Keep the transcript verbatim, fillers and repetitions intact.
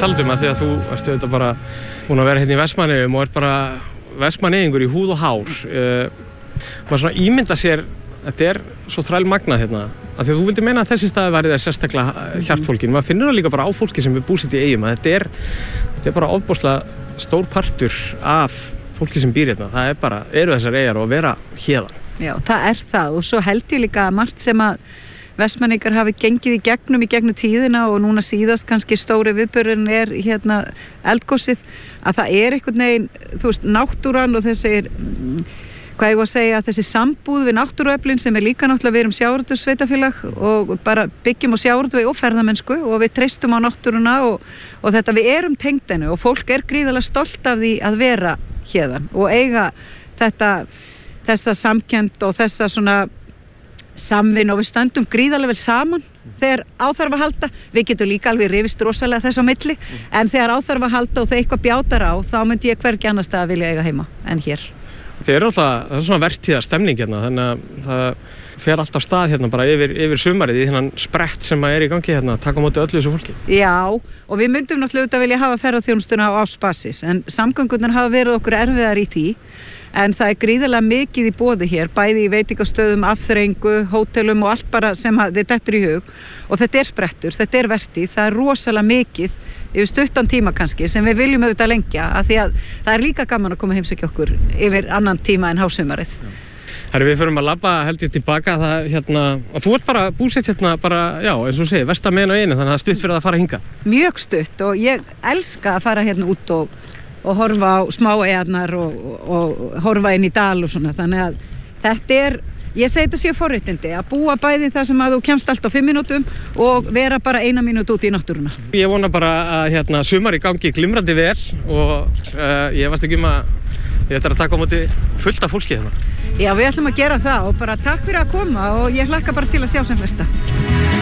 tala um að því að þú ert auðvitað bara búin að vera hérna í Vestmannaeyjum og ert bara Vestmannaeyingur í húð og hár. Uh, maður svona ímynda sér, þetta er svo þræl magnað hérna, að því að þú vildi meina að þessi staði væri það sérstaklega hjartfólkin. Maður finnur það líka bara á fólki sem er búsett í Eyjum, að þetta er, þetta er bara ofboðslega stór partur af fólki sem býr hérna. Það er bara, eru þessar eyjar og vera héðan. Já, það er það og svo held ég líka að margt sem að Vestmannaeyingar hafi gengið í gegnum í gegnum tíðina og núna síðast kannski stóri viðburðurinn er hérna eldgosið, að það er einhvern veginn, þú veist, náttúran og þessi, hvað ég var að segja, þessi sambúð við náttúruöflin sem er líka náttúrulega, við erum sjávarútvegssveitarfélag og bara byggjum á sjávarútvegi og ferðamennsku og við treystum á náttúruna og, og þetta, við erum tengd henni og fólk er gríðarlega stolt af því að vera héðan og eiga þetta, þessa samkennd og þessa svona samvinn og við stöndum gríðarlega vel saman þegar áþarf að halda. Við getum líka alveg rifist rosalega þess á milli en þegar áþarf að halda og þegar eitthvað bjátar á þá myndi ég hvergi annars stað að vilja eiga heima en hér. Þið eru alltaf, það er svona vertíðar stemning hérna þannig að það fer alltaf stað hérna bara yfir, yfir sumarið í þennan sprett sem er í gangi hérna, taka á móti öllu þessu fólki. Já, og við myndum náttúrulega vilja hafa ferðaþjónustuna á ársbasis en samgöngurnar hafa verið okkur erfiðar í því. En það er gríðarlega mikið í boði hér, bæði í veitingastöðum, afþreyingu, hótelum og allt bara sem þið dettur í hug. Og þetta er sprettur, þetta er vertíð, það er rosalega mikið yfir stuttan tíma kannski sem við viljum auðvitað lengja af því að það er líka gaman að koma heimsækja okkur yfir annan tíma en hásumarið. Herri, við förum að labba held ég tilbaka það hérna, og þú ert bara búsett hérna bara, já, eins og segir, vestamegin á einu, þannig að það er stutt fyrir að fara hingað. Mjög stutt og ég elska að fara hérna út og og horfa á smáeyjarnar og, og, og horfa inn í dal og svona, þannig að þetta er, ég segi þetta séu forréttindi að búa bæði það sem að þú kemst allt á fimm mínútum og vera bara eina mínútu út í náttúruna. Ég vona bara að hérna, sumar í gangi glimrandi vel og uh, ég varst ekki um að ég ætla að taka á móti fullt af fólki hérna. Já, við ætlum að gera það og bara takk fyrir að koma og ég hlakka bara til að sjá sem flesta.